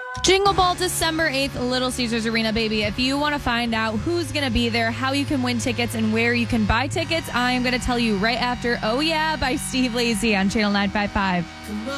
Jingle Ball December 8th, Little Caesars Arena, baby. If you want to find out who's going to be there, how you can win tickets, and where you can buy tickets, I am going to tell you right after Oh Yeah by Steve Lacy on Channel 955.